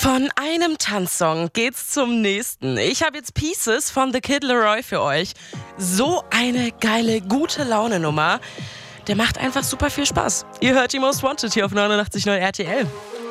Von einem Tanzsong geht's zum nächsten. Ich habe jetzt Pieces von The Kid Laroi für euch. So eine geile, gute Laune-Nummer. Der macht einfach super viel Spaß. Ihr hört die Most Wanted hier auf 89.9 RTL.